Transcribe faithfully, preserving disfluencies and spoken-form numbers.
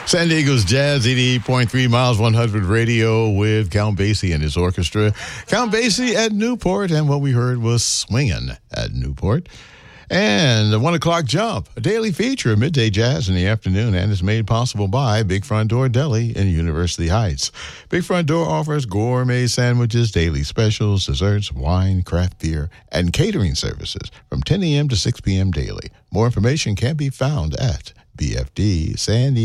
San Diego's Jazz eighty-eight point three Miles one hundred Radio with Count Basie and his orchestra. Count Basie at Newport, and what we heard was Swingin' at Newport. And the one o'clock jump, a daily feature of Midday Jazz in the afternoon, and is made possible by Big Front Door Deli in University Heights. Big Front Door offers gourmet sandwiches, daily specials, desserts, wine, craft beer, and catering services from ten a.m. to six p.m. daily. More information can be found at B F D San Diego.